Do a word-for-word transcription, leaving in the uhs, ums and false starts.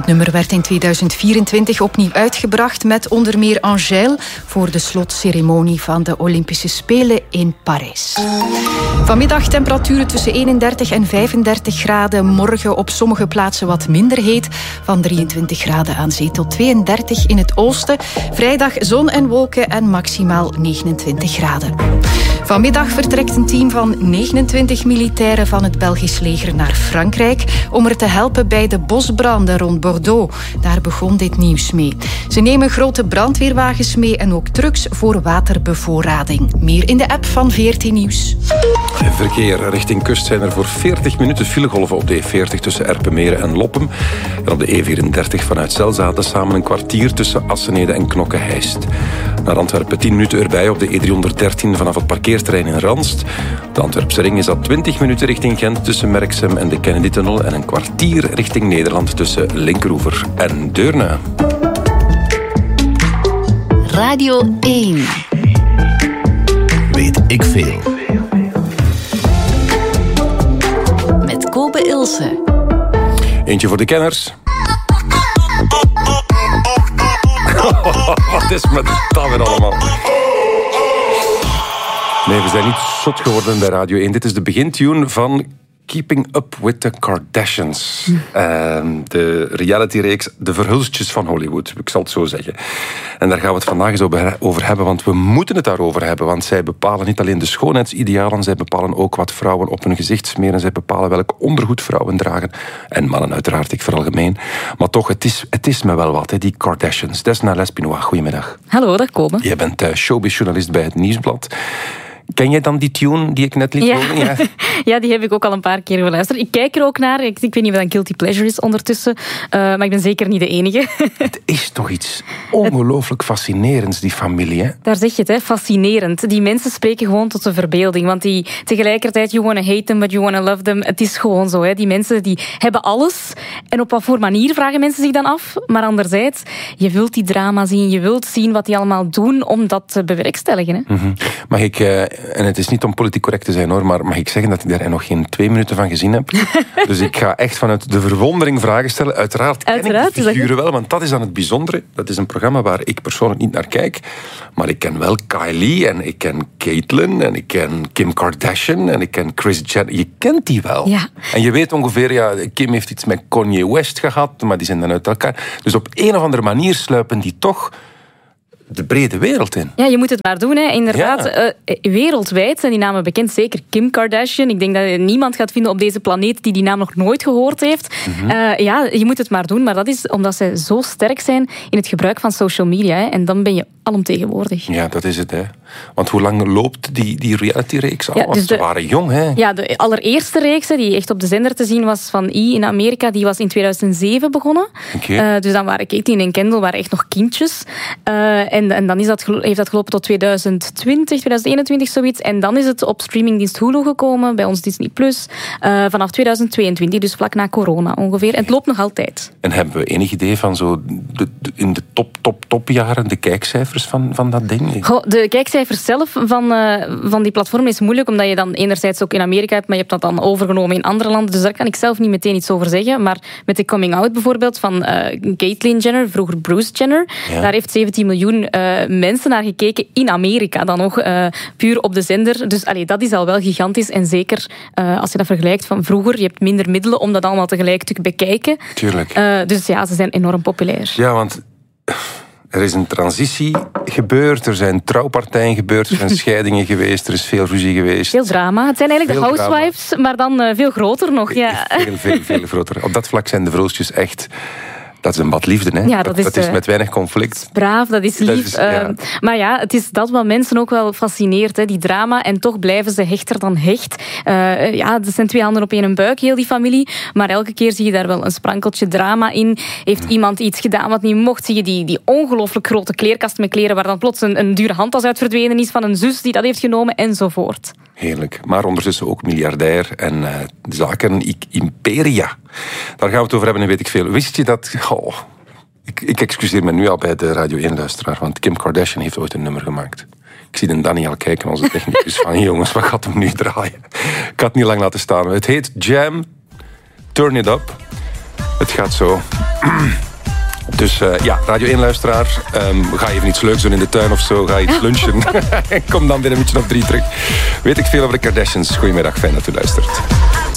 nummer werd in tweeduizend vierentwintig opnieuw uitgebracht met onder meer Angèle voor de slotceremonie van de Olympische Spelen in Parijs. Vanmiddag temperaturen tussen eenendertig en vijfendertig graden. Morgen op sommige plaatsen wat minder heet. Van drieëntwintig graden aan zee tot tweeëndertig in het oosten. Vrijdag zon en wolken en maximaal negenentwintig graden. Vanmiddag vertrekt een team van negenentwintig militairen van het Belgisch leger naar Frankrijk om er te helpen bij de bosbranden rond Bordeaux. Daar begon dit nieuws mee. Ze nemen grote brandweerwagens mee en ook trucks voor waterbevoorrading. Meer in de app van V R T Nieuws. Verkeer richting kust zijn er voor veertig minuten filegolven op de E veertig tussen Erpenmeren en Loppem. En op de E vierendertig vanuit Zelzate samen een kwartier tussen Assenede en Knokke-Heist. Naar Antwerpen tien minuten erbij op de E driehonderddertien vanaf het parkeerterrein in Ranst. Op de Antwerpse ring is dat twintig minuten richting Gent tussen Merksem en de Kennedy-tunnel en een kwartier richting Nederland tussen Linkeroever en Deurne. Radio één. Weet ik veel. Met Kobe Ilse. Eentje voor de kenners. Wat is met dat weer allemaal? Nee, we zijn niet zot geworden bij Radio één. Dit is de begintune van Keeping Up with the Kardashians. Uh, de realityreeks De Verhulstjes van Hollywood, ik zal het zo zeggen. En daar gaan we het vandaag eens over hebben, want we moeten het daarover hebben. Want zij bepalen niet alleen de schoonheidsidealen, zij bepalen ook wat vrouwen op hun gezicht smeren. Zij bepalen welk ondergoed vrouwen dragen. En mannen uiteraard, ik veralgemeen. Maar toch, het is, het is me wel wat, hè, die Kardashians. Desna Lespinois, goedemiddag. Hallo, daar komen. Jij bent uh, showbizjournalist bij het Nieuwsblad. Ken jij dan die tune die ik net liet horen? Ja. Ja. ja, die heb ik ook al een paar keer geluisterd. Ik kijk er ook naar. Ik, ik weet niet of dat een guilty pleasure is ondertussen. Uh, maar ik ben zeker niet de enige. Het is toch iets ongelooflijk fascinerends, die familie. Hè? Daar zeg je het, hè? Fascinerend. Die mensen spreken gewoon tot de verbeelding. Want die tegelijkertijd, you wanna hate them, but you wanna love them. Het is gewoon zo. Hè? Die mensen die hebben alles. En op wat voor manier vragen mensen zich dan af. Maar anderzijds, je wilt die drama zien. Je wilt zien wat die allemaal doen om dat te bewerkstelligen. Hè? Mm-hmm. Mag ik... Uh, En het is niet om politiek correct te zijn, hoor, maar mag ik zeggen dat ik daar nog geen twee minuten van gezien heb? Dus ik ga echt vanuit de verwondering vragen stellen. Uiteraard ken Uiteraard, ik de figuren wel, want dat is dan het bijzondere. Dat is een programma waar ik persoonlijk niet naar kijk. Maar ik ken wel Kylie en ik ken Caitlyn en ik ken Kim Kardashian en ik ken Kris Jenner. Je kent die wel. Ja. En je weet ongeveer, ja, Kim heeft iets met Kanye West gehad, maar die zijn dan uit elkaar. Dus op een of andere manier sluipen die toch de brede wereld in. Ja, je moet het maar doen, hè. Inderdaad. Ja. Uh, wereldwijd zijn die namen bekend. Zeker Kim Kardashian. Ik denk dat je niemand gaat vinden op deze planeet die die naam nog nooit gehoord heeft. Mm-hmm. Uh, ja, je moet het maar doen. Maar dat is omdat zij zo sterk zijn in het gebruik van social media. Hè. En dan ben je alomtegenwoordig. Ja, dat is het, hè. Want hoe lang loopt die, die reality-reeks al? Ja, dus de, ze waren jong, hè. Ja, de allereerste reeks die echt op de zender te zien was van E! in Amerika, die was in tweeduizend zeven begonnen. Okay. Uh, dus dan waren Caitlyn en Kendall waren echt nog kindjes. Uh, en, en dan is dat, heeft dat gelopen tot tweeduizend twintig, tweeduizend eenentwintig, zoiets. En dan is het op streamingdienst Hulu gekomen, bij ons Disney Plus, uh, vanaf tweeduizend tweeëntwintig, dus vlak na corona ongeveer. En het loopt nog altijd. En hebben we enig idee van zo de, de, in de top, top, topjaren de kijkcijfers van, van dat ding? Goh, de kijkcijfers zelf van, uh, van die platform is moeilijk, omdat je dan enerzijds ook in Amerika hebt, maar je hebt dat dan overgenomen in andere landen. Dus daar kan ik zelf niet meteen iets over zeggen. Maar met de coming out bijvoorbeeld van uh, Caitlyn Jenner, vroeger Bruce Jenner, ja. Daar heeft zeventien miljoen uh, mensen naar gekeken in Amerika dan nog, uh, puur op de zender. Dus allee, dat is al wel gigantisch. En zeker uh, als je dat vergelijkt van vroeger, je hebt minder middelen om dat allemaal tegelijk te bekijken. Tuurlijk. Uh, dus ja, ze zijn enorm populair. Ja, want er is een transitie gebeurd, er zijn trouwpartijen gebeurd, er zijn scheidingen geweest, er is veel ruzie geweest. Veel drama. Het zijn eigenlijk veel de housewives, drama. Maar dan uh, veel groter nog. Ja. Veel, veel, veel groter. Op dat vlak zijn de Verhulstjes echt... Dat is een bad liefde, hè? Ja, dat, dat, is, dat is met weinig conflict. Braaf, dat is lief. Dat is, ja. uh, maar ja, het is dat wat mensen ook wel fascineert, hè? Die drama. En toch blijven ze hechter dan hecht. Uh, ja, er zijn twee handen op één buik, heel die familie. Maar elke keer zie je daar wel een sprankeltje drama in. Heeft ja. iemand iets gedaan wat niet mocht? Zie je die, die ongelooflijk grote kleerkast met kleren waar dan plots een, een dure handtas uit verdwenen is van een zus die dat heeft genomen, enzovoort. Heerlijk. Maar ondertussen ook miljardair en uh, zaken imperia. Daar gaan we het over hebben en weet ik veel. Wist je dat... Oh, ik, ik excuseer me nu al bij de Radio één-luisteraar, want Kim Kardashian heeft ooit een nummer gemaakt. Ik zie de Danny al kijken, onze technicus, van jongens, wat gaat hem nu draaien? Ik had het niet lang laten staan. Het heet Jam, Turn It Up. Het gaat zo... Dus uh, ja, Radio één-luisteraar, um, ga even iets leuks doen in de tuin of zo. Ga iets lunchen. Kom dan binnen een beetje of drie terug. Weet ik veel over de Kardashians. Goedemiddag, fijn dat u luistert.